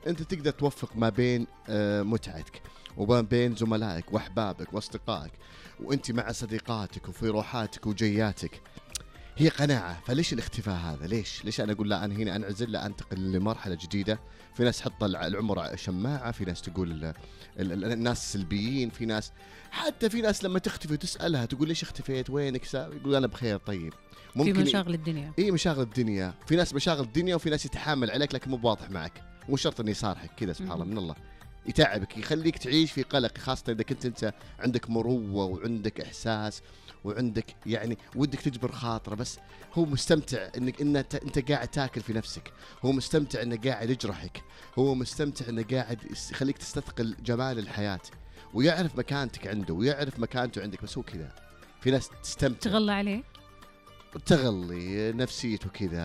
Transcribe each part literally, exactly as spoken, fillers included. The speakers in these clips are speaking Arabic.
أنت تقدر توفق ما بين متعتك وما بين زملائك وأحبابك وأصدقائك، وأنت مع صديقاتك وفي روحاتك وجياتك. هي قناعة. فليش الاختفاء هذا؟ ليش ليش أنا أقول لا أنا هنا أنعزل، لا أنتقل لمرحلة جديدة؟ في ناس حط العمر شماعة، في ناس تقول ال ال الناس سلبيين، في ناس حتى في ناس لما تختفي تسألها تقول ليش اختفيت، وينك؟ يقول أنا بخير. طيب ممكن في مشاغل الدنيا. إيه مشاغل الدنيا. في ناس مشاغل الدنيا، وفي ناس يتحامل عليك لكن مو واضح معك، مو شرط إنه يصارحك كذا. سبحان الله من الله، يتعبك، يخليك تعيش في قلق، خاصة إذا كنت أنت عندك مروة وعندك إحساس وعندك يعني ودك تجبر خاطره، بس هو مستمتع انك ان انت قاعد تاكل في نفسك، هو مستمتع انه قاعد يجرحك، هو مستمتع انه قاعد يخليك تستثقل جمال الحياة، ويعرف مكانتك عنده ويعرف مكانته عندك. بس هو كذا، في ناس تستمتع تغلى عليه، تغلي نفسيته كذا،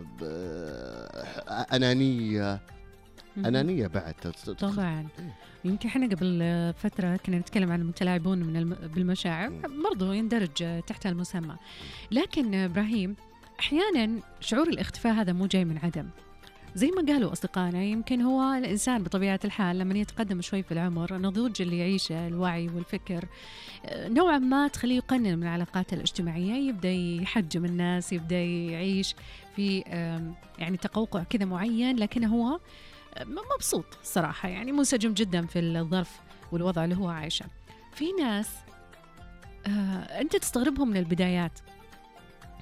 أنانية أنانية بعد طبعا. يمكن احنا قبل فترة كنا نتكلم عن المتلاعبون من الم... بالمشاعر، برضو يندرج تحت المسمى. لكن إبراهيم، أحيانا شعور الاختفاء هذا مو جاي من عدم، زي ما قالوا أصدقائنا. يمكن هو الإنسان بطبيعة الحال لما يتقدم شوي في العمر، النضوج اللي يعيشه، الوعي والفكر نوعا ما تخليه يقنن من العلاقات الاجتماعية، يبدأ يحجم الناس، يبدأ يعيش في يعني تقوقع كذا معين، لكن هو مبسوط صراحة، يعني منسجم جدا في الظرف والوضع اللي هو عايشه. في ناس آه أنت تستغربهم من البدايات،